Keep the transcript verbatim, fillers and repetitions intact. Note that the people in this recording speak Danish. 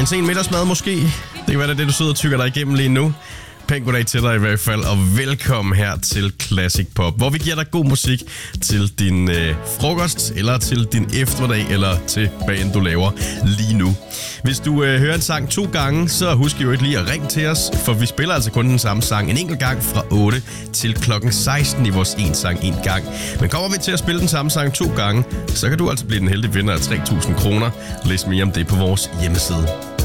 sen middagsmad måske. Det kan være, det er det, du sidder og tykker dig igennem lige nu. Pæn goddag til dig i hvert fald, og velkommen her til Classic Pop, hvor vi giver dig god musik til din øh, frokost, eller til din eftermiddag, eller til hvad end du laver lige nu. Hvis du øh, hører en sang to gange, så husk jo ikke lige at ringe til os, for vi spiller altså kun den samme sang en enkelt gang fra otte til klokken seksten i vores en sang en gang. Men kommer vi til at spille den samme sang to gange, så kan du altså blive den heldige vinder af tre tusind kroner. Læs mere om det på vores hjemmeside.